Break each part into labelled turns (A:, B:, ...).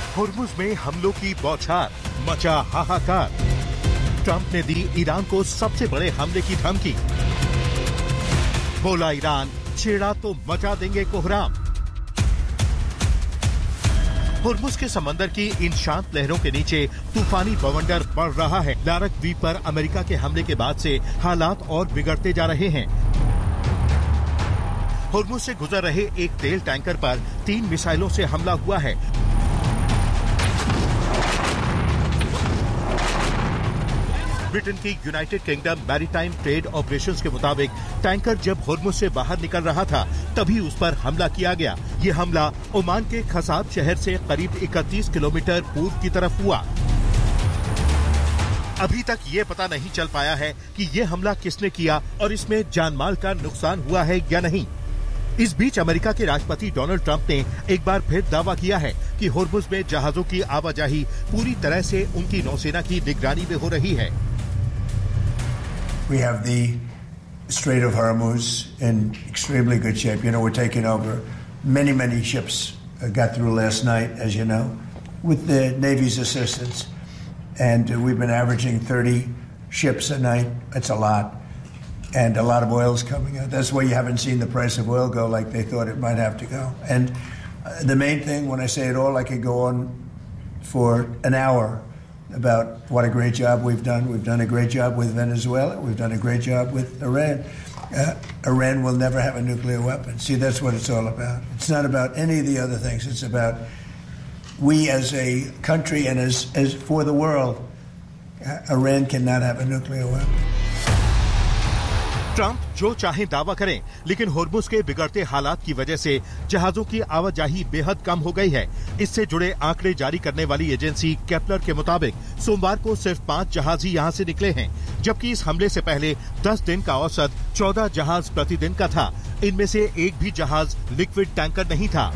A: Hormuz में हमलों की बौछार, मचा हाहाकार। ट्रंप ने दी ईरान को सबसे बड़े हमले की धमकी। बोला ईरान छेड़ा तो मचा देंगे कोहराम। हुर्मुज़ के समंदर की इन शांत लहरों के नीचे तूफानी बवंडर बढ़ रहा है। लारक द्वीप पर अमेरिका के हमले के बाद से हालात और बिगड़ते जा रहे हैं। हुर्मुज़ से गुजर रहे एक तेल टैंकर पर 3 मिसाइलों से हमला हुआ है। ब्रिटेन की United kingdom maritime trade operations के मुताबिक टैंकर जब हुर्मुज़ से बाहर निकल रहा था तभी उस पर हमला किया गया। ये हमला ओमान के खसाब शहर से करीब 31 किलोमीटर पूर्व की तरफ हुआ। अभी तक ये पता नहीं चल पाया है कि ये हमला किसने किया और इसमें जानमाल का नुकसान हुआ है या नहीं। इस बीच अमेरिका के राष्ट्रपति डोनाल्ड ट्रंप ने एक बार फिर दावा किया है कि हुर्मुज़ में जहाजों की आवाजाही पूरी तरह से उनकी नौसेना की निगरानी में हो रही है।
B: We have the Strait of Hormuz in extremely good shape. You know, we're taking over. Many ships got through last night, as you know, with the Navy's assistance. And we've been averaging 30 ships a night. That's a lot. And a lot of oil's coming out. That's why you haven't seen the price of oil go like they thought it might have to go. And the main thing, when I say it all, I could go on for an hour about what a great job we've done. We've done a great job with Venezuela. We've done a great job with Iran. Iran will never have a nuclear weapon. See, that's what it's all about. It's not about any of the other things. It's about we as a country and as for the world, Iran cannot have a nuclear weapon.
A: Trump जो चाहे दावा करें, लेकिन Hormuz के बिगड़ते हालात की वजह से जहाजों की आवाजाही बेहद कम हो गई है। इससे जुड़े आंकड़े जारी करने वाली एजेंसी केपलर के मुताबिक सोमवार को सिर्फ 5 जहाज ही यहां से निकले हैं, जबकि इस हमले से पहले 10 दिन का औसत 14 जहाज प्रतिदिन का था। इनमें से एक भी जहाज लिक्विड टैंकर नहीं था।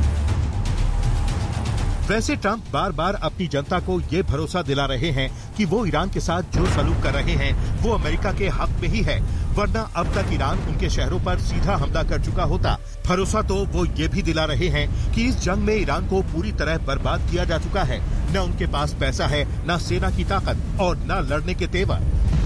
A: वैसे ट्रंप बार बार अपनी जनता को ये भरोसा दिला रहे हैं कि वो ईरान के साथ जो सलूक कर रहे हैं वो अमेरिका के हक में ही है, वरना अब तक ईरान उनके शहरों पर सीधा हमला कर चुका होता। भरोसा तो वो ये भी दिला रहे हैं कि इस जंग में ईरान को पूरी तरह बर्बाद किया जा चुका है। न उनके पास पैसा है, न सेना की ताकत और न लड़ने के तेवर।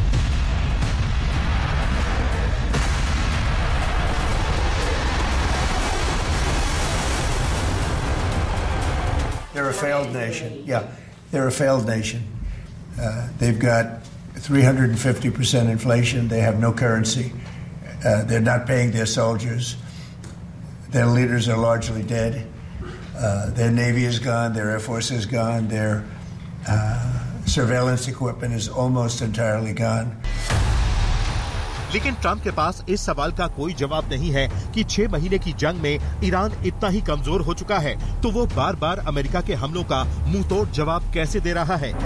B: They're a failed nation. Yeah, they're a failed nation. They've got 350% inflation. They have no currency. They're not paying their soldiers. Their leaders are largely dead. Their navy is gone. Their air force is gone. Their surveillance equipment is almost entirely gone.
A: लेकिन Trump के पास इस सवाल का कोई जवाब नहीं है कि 6 महीने की जंग में ईरान इतना ही कमजोर हो चुका है, तो वो बार बार अमेरिका के हमलों का मुंहतोड़ जवाब कैसे दे रहा है।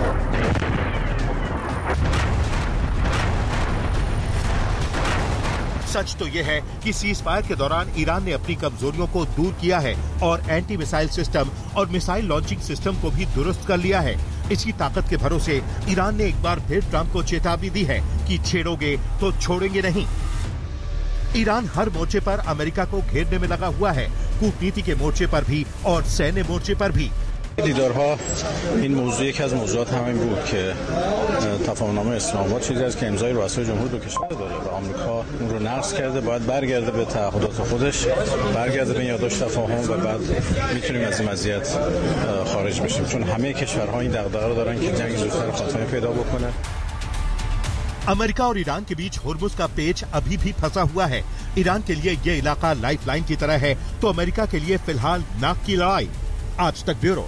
A: सच तो यह है कि सीज़फायर के दौरान ईरान ने अपनी कमजोरियों को दूर किया है और एंटी मिसाइल सिस्टम और मिसाइल लॉन्चिंग सिस्टम को भी दुरुस्त कर लिया है। इसकी ताकत के भरोसे ईरान ने एक बार फिर ट्रंप को चेतावनी दी है कि छेड़ोगे तो छोड़ेंगे नहीं। ईरान हर मोर्चे पर अमेरिका को घेरने में लगा हुआ है, कूटनीति के मोर्चे पर भी और सैन्य मोर्चे पर भी।
C: دیدارها این موضوع یکی از موضوعات همین بود که تفاهم‌نامه اسلام آباد چیزی است که امضای رؤسای جمهور دو کشور داره و آمریکا اون رو نقض کرده. باید برگرده به تعهدات خودش، برگرده به یادداشت تفاهم و بعد میتونیم از این وضعیت خارج بشیم، چون همه کشورها این دغدغه رو دارن که جنگ زودتر خاتمه پیدا بکنه.
A: अमेरिका और ईरान के बीच हुर्मुज़ का पेच अभी भी फंसा हुआ है। ईरान के लिए ये इलाका लाइफलाइन की तरह है, तो अमेरिका के लिए फिलहाल नाक की लड़ाई। आज तक ब्यूरो।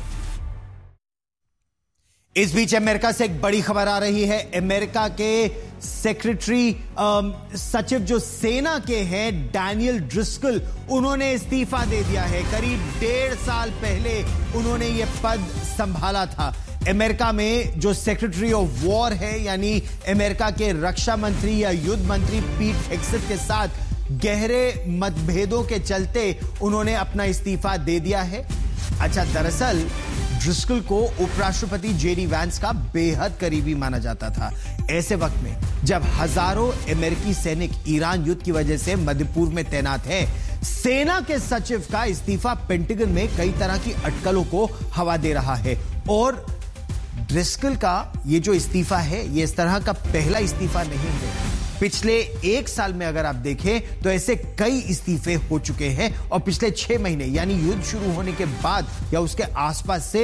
D: इस बीच अमेरिका से एक बड़ी खबर आ रही है। अमेरिका के सेक्रेटरी सचिव जो सेना के हैं डैनियल ड्रिस्कल, उन्होंने इस्तीफा दे दिया है। करीब 1.5 साल पहले उन्होंने यह पद संभाला था। अमेरिका में जो सेक्रेटरी ऑफ वॉर है, यानी अमेरिका के रक्षा मंत्री या युद्ध मंत्री पीट हेगसेथ के साथ गहरे मतभेदों के चलते उन्होंने अपना इस्तीफा दे दिया है। अच्छा, दरअसल ड्रिस्कल को उपराष्ट्रपति जेडी वैंस का बेहद करीबी माना जाता था। ऐसे वक्त में जब हजारों अमेरिकी सैनिक ईरान युद्ध की वजह से मध्य पूर्व में तैनात हैं, सेना के सचिव का इस्तीफा पेंटागन में कई तरह की अटकलों को हवा दे रहा है और ड्रिस्कल का ये जो इस्तीफा है ये इस तरह का पहला इस्तीफा नहीं है। पिछले 1 साल में अगर आप देखें तो ऐसे कई इस्तीफे हो चुके हैं और पिछले 6 महीने यानी युद्ध शुरू होने के बाद या उसके आसपास से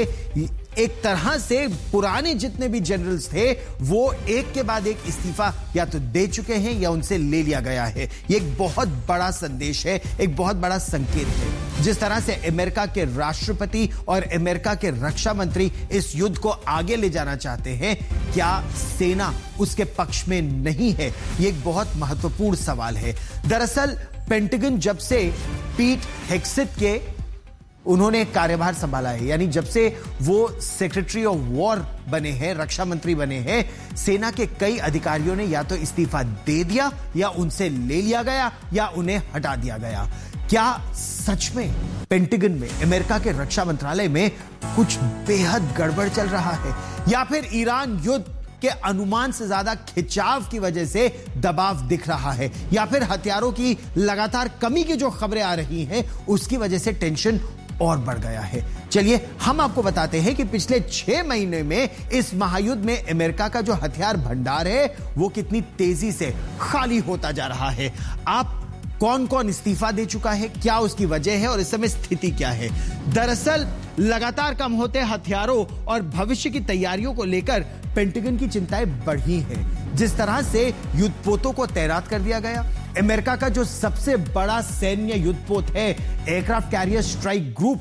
D: एक तरह से पुराने जितने भी जनरल्स थे वो एक के बाद एक इस्तीफा या तो दे चुके हैं या उनसे ले लिया गया है। ये एक बहुत बड़ा संदेश है, एक बहुत बड़ा संकेत है। जिस तरह से अमेरिका के राष्ट्रपति और अमेरिका के रक्षा मंत्री इस युद्ध को आगे ले जाना चाहते हैं, क्या सेना उसके पक्ष में नहीं है? ये एक बहुत महत्वपूर्ण सवाल है। दरअसल पेंटागन जब से पीट हेग्सेथ के उन्होंने कार्यभार संभाला है, यानी जब से वो सेक्रेटरी ऑफ वॉर बने हैं, रक्षा मंत्री बने हैं, सेना के कई अधिकारियों ने या तो इस्तीफा दे दिया या उनसे ले लिया गया या उन्हें हटा दिया गया। क्या सच में पेंटागन में, अमेरिका के रक्षा मंत्रालय में कुछ बेहद गड़बड़ चल रहा है या फिर ईरान युद्ध के अनुमान से ज्यादा खिंचाव की वजह से दबाव दिख रहा है या फिर हथियारों की लगातार कमी की जो खबरें आ रही हैं उसकी वजह से टेंशन और बढ़ गया है? चलिए हम आपको बताते हैं कि पिछले 6 महीने में इस महायुद्ध में अमेरिका का जो हथियार भंडार है वो कितनी तेजी से खाली होता जा रहा है। आप कौन कौन इस्तीफा दे चुका है, क्या उसकी वजह है और इस समय स्थिति क्या है? दरअसल लगातार कम होते हथियारों और भविष्य की तैयारियों को लेकर पेंटागन की चिंताएं बढ़ी हैं। जिस तरह से युद्धपोतों को तैनात कर दिया गया, अमेरिका का जो सबसे बड़ा सैन्य युद्धपोत है एयरक्राफ्ट कैरियर स्ट्राइक ग्रुप,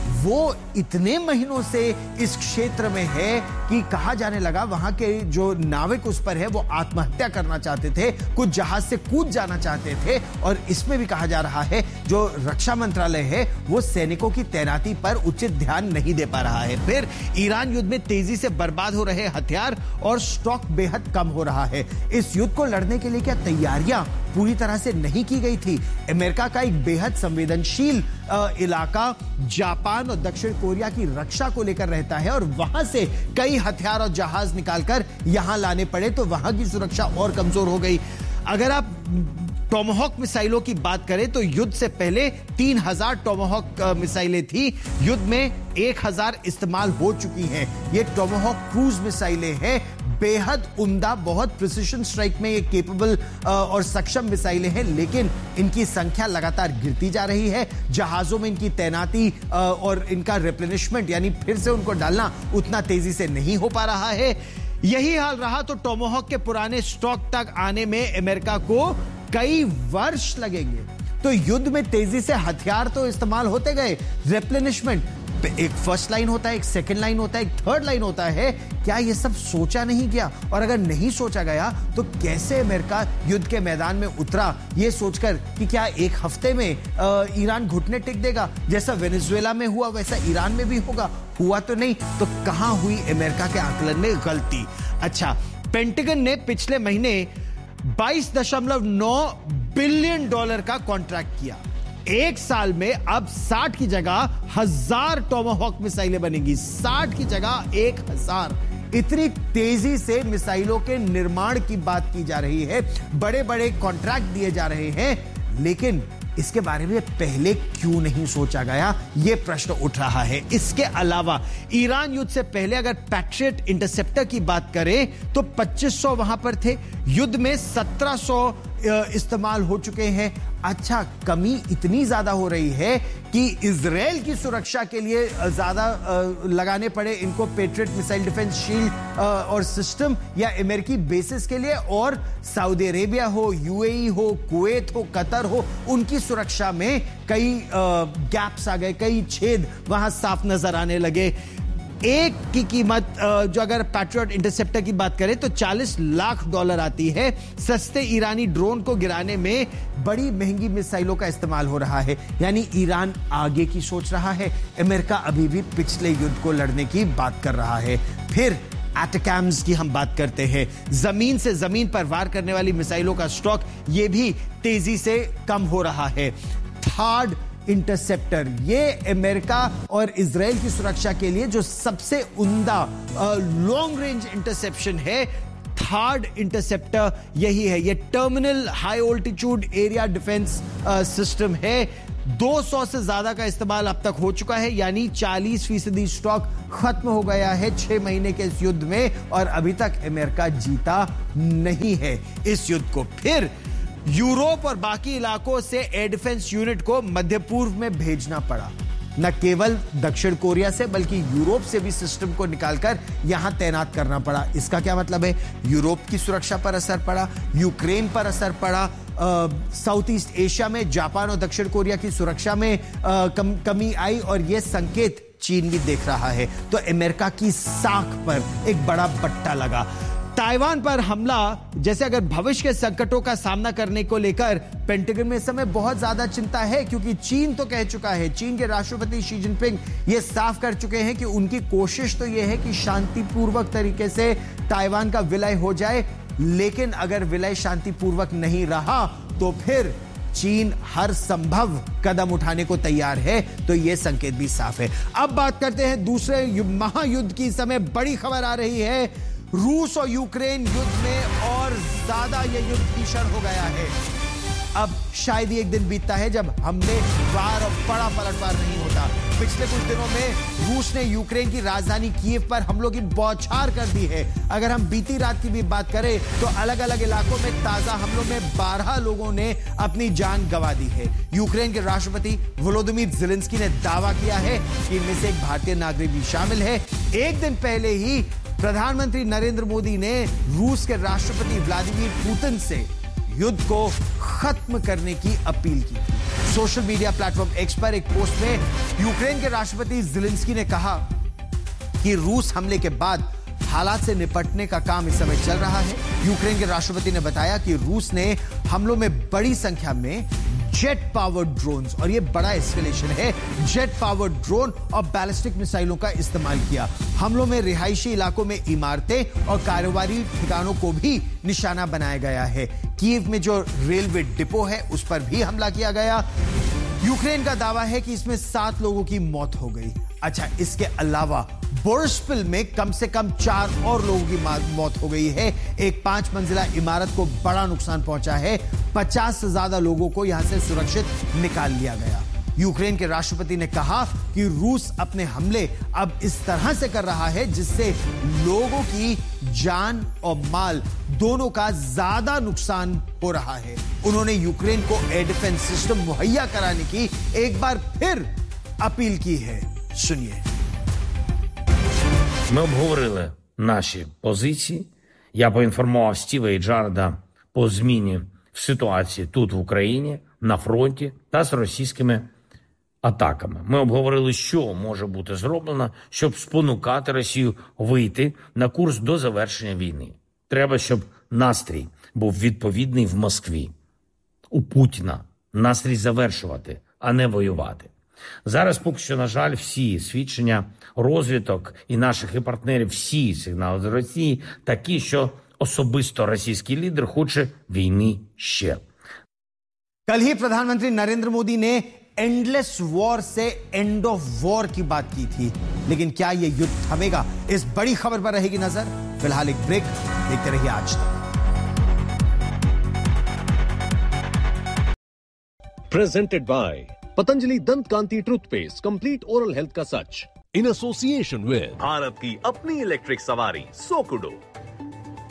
D: वो इतने महीनों से इस क्षेत्र में है कि कहा जाने लगा वहां के जो नाविक उस पर है वो आत्महत्या करना चाहते थे, कुछ जहाज से कूद जाना चाहते थे। और इसमें भी कहा जा रहा है जो रक्षा मंत्रालय है वो सैनिकों की तैनाती पर उचित ध्यान नहीं दे पा रहा है। फिर ईरान युद्ध में तेजी से बर्बाद हो रहे हथियार और स्टॉक बेहद कम हो रहा है। इस युद्ध को लड़ने के लिए क्या तैयारियां पूरी तरह से नहीं की गई थी? अमेरिका का एक बेहद संवेदनशील इलाका जापान और दक्षिण कोरिया की रक्षा को लेकर रहता है और वहां से कई हथियार और जहाज निकालकर यहां लाने पड़े तो वहां की सुरक्षा और कमजोर हो गई। अगर आप टोमाहॉक मिसाइलों की बात करें तो युद्ध से पहले 3000 टोमाहॉक मिसाइलें थी, युद्ध में 1000 इस्तेमाल हो चुकी हैं। ये टोमाहॉक क्रूज मिसाइलें हैं, बेहद उम्दा, बहुत प्रिसिशन स्ट्राइक में ये केपेबल और सक्षम मिसाइलें हैं, लेकिन इनकी संख्या लगातार गिरती जा रही है। जहाजों में इनकी तैनाती और इनका रिप्लेनिशमेंट यानी फिर से उनको डालना उतना तेजी से नहीं हो पा रहा है। यही हाल रहा तो टोमाहॉक के पुराने स्टॉक तक आने में अमेरिका को कई वर्ष लगेंगे। तो युद्ध में तेजी से हथियार तो इस्तेमाल होते गए, रिप्लेनिशमेंट, एक फर्स्ट लाइन होता है, एक सेकंड लाइन होता है, एक थर्ड लाइन होता है। क्या ये सब सोचा नहीं गया? और अगर नहीं सोचा गया तो कैसे अमेरिका युद्ध के मैदान में उतरा ये सोचकर कि क्या एक हफ्ते में ईरान घुटने टेक देगा? जैसा वेनेजुएला में हुआ वैसा ईरान में भी होगा? हुआ तो नहीं। तो कहां हुई अमेरिका के आकलन में गलती? अच्छा, पेंटागन ने पिछले महीने $22.9 बिलियन का कॉन्ट्रैक्ट किया। 1 साल में अब 60 की जगह 1000 टोमाहॉक मिसाइलें बनेंगी, 60 की जगह 1000। इतनी तेजी से मिसाइलों के निर्माण की बात की जा रही है, बड़े बड़े कॉन्ट्रैक्ट दिए जा रहे हैं, लेकिन इसके बारे में पहले क्यों नहीं सोचा गया, यह प्रश्न उठ रहा है। इसके अलावा ईरान युद्ध से पहले अगर पैट्रियट इंटरसेप्टर की बात करें तो 2500 वहां पर थे, युद्ध में 1700 इस्तेमाल हो चुके हैं। अच्छा, कमी इतनी ज्यादा हो रही है कि इजराइल की सुरक्षा के लिए ज्यादा लगाने पड़े इनको पैट्रियट मिसाइल डिफेंस शील्ड और सिस्टम या अमेरिकी बेसिस के लिए, और सऊदी अरेबिया हो, यूएई हो, कुवैत हो, कतर हो, उनकी सुरक्षा में कई गैप्स आ गए, कई छेद वहां साफ नजर आने लगे। एक की कीमत जो अगर पैट्रियट इंटरसेप्टर की बात करें तो $40 लाख आती है। सस्ते ईरानी ड्रोन को गिराने में बड़ी महंगी मिसाइलों का इस्तेमाल हो रहा है, यानी ईरान आगे की सोच रहा है। अमेरिका अभी भी पिछले युद्ध को लड़ने की बात कर रहा है। फिर एटैकम्स की हम बात करते हैं, जमीन से जमीन पर वार करने वाली मिसाइलों का स्टॉक ये भी तेजी से कम हो रहा है। थर्ड इंटरसेप्टर, ये अमेरिका और इजराइल की सुरक्षा के लिए जो सबसे उम्दा लॉन्ग रेंज इंटरसेप्शन है, थर्ड इंटरसेप्टर यही है। ये terminal high altitude area defence system है। 200 से ज्यादा का इस्तेमाल अब तक हो चुका है, यानी 40% स्टॉक खत्म हो गया है 6 महीने के इस युद्ध में, और अभी तक अमेरिका जीता नहीं है इस युद्ध को। फिर यूरोप और बाकी इलाकों से एयर डिफेंस यूनिट को मध्य पूर्व में भेजना पड़ा, न केवल दक्षिण कोरिया से बल्कि यूरोप से भी सिस्टम को निकालकर यहां तैनात करना पड़ा। इसका क्या मतलब है? यूरोप की सुरक्षा पर असर पड़ा, यूक्रेन पर असर पड़ा, साउथ ईस्ट एशिया में जापान और दक्षिण कोरिया की सुरक्षा में कमी आई, और यह संकेत चीन भी देख रहा है। तो अमेरिका की साख पर एक बड़ा बट्टा लगा। ताइवान पर हमला जैसे अगर भविष्य के संकटों का सामना करने को लेकर पेंटागन में इस समय बहुत ज्यादा चिंता है, क्योंकि चीन तो कह चुका है, चीन के राष्ट्रपति शी जिनपिंग ये साफ कर चुके हैं कि उनकी कोशिश तो यह है कि शांतिपूर्वक तरीके से ताइवान का विलय हो जाए, लेकिन अगर विलय शांतिपूर्वक नहीं रहा तो फिर चीन हर संभव कदम उठाने को तैयार है। तो यह संकेत भी साफ है। अब बात करते हैं दूसरे महायुद्ध की। समय बड़ी खबर आ रही है, रूस और यूक्रेन युद्ध में और ज्यादा यह युद्ध भीषण हो गया है। अब शायद ही एक दिन बीतता है जब हमलेवार और बड़ा पलटवार नहीं होता। पिछले कुछ दिनों में रूस ने यूक्रेन की राजधानी कीव पर हमलों की बौछार कर दी है। अगर हम बीती रात की भी बात करें तो अलग अलग इलाकों में ताजा हमलों में 12 लोगों ने अपनी जान गंवा दी है। यूक्रेन के राष्ट्रपति वोलोदिमीर ज़ेलेंस्की ने दावा किया है कि इनमें से एक भारतीय नागरिक भी शामिल है। एक दिन पहले ही प्रधानमंत्री नरेंद्र मोदी ने रूस के राष्ट्रपति व्लादिमीर पुतिन से युद्ध को खत्म करने की अपील की थी। सोशल मीडिया प्लेटफॉर्म एक्स पर एक पोस्ट में यूक्रेन के राष्ट्रपति ज़ेलेंस्की ने कहा कि रूस हमले के बाद हालात से निपटने का काम इस समय चल रहा है। यूक्रेन के राष्ट्रपति ने बताया कि रूस ने हमलों में बड़ी संख्या में जेट पावर्ड ड्रोन्स, और यह बड़ा एस्केलेशन है, जेट पावर्ड ड्रोन और बैलिस्टिक मिसाइलों का इस्तेमाल किया। हमलों में रिहायशी इलाकों में इमारतें और कारोबारी ठिकानों को भी निशाना बनाया गया है। कीव में जो रेलवे डिपो है उस पर भी हमला किया गया। यूक्रेन का दावा है कि इसमें 7 लोगों की मौत हो गई। अच्छा, इसके अलावा बोरिस्पिल में कम से कम 4 और लोगों की मौत हो गई है। एक 5 मंजिला इमारत को बड़ा नुकसान पहुंचा है। 50 से ज्यादा लोगों को यहां से सुरक्षित निकाल लिया गया। यूक्रेन के राष्ट्रपति ने कहा कि रूस अपने हमले अब इस तरह से कर रहा है जिससे लोगों की जान और माल दोनों का ज्यादा नुकसान हो रहा है। उन्होंने यूक्रेन को एयर डिफेंस सिस्टम मुहैया कराने की एक बार फिर अपील की है। सुनिए।
E: Ми обговорили наші позиції. Я поінформував Стіва і Джареда по зміні в ситуації тут, в Україні, на фронті та з російськими атаками. Ми обговорили, що може бути зроблено, щоб спонукати Росію вийти на курс до завершення війни. Треба, щоб настрій був відповідний в Москві. У Путіна настрій завершувати, а не воювати. Зараз поки що, на жаль, всі свідчення розвідок і наших і партнерів, всі сигнали з Росії такі, що особисто російський лідер хоче війни ще.
D: कल ही प्रधानमंत्री नरेंद्र मोदी ने एंडलेस वॉर से एंड ऑफ वॉर की बात की थी, लेकिन क्या यह युद्ध थमेगा? इस बड़ी खबर पर रहेगी नजर। फिलहाल एक ब्रेक, देखते रहिए आज तक।
F: Presented by Patanjali Dant Kanti Toothpaste, complete oral health का सच, in association with
G: भारत की अपनी इलेक्ट्रिक सवारी सोकुडो।